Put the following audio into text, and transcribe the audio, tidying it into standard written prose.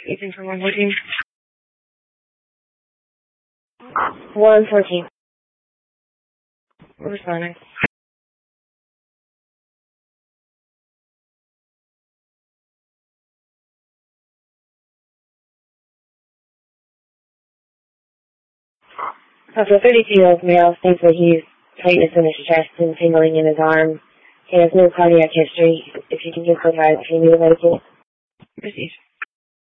Anything for 114? 114. We're responding. So for 32-year-old male, thinks that he's tightness in his chest and tingling in his arm. He has no cardiac history. If you can just provide if you need a medical. Received.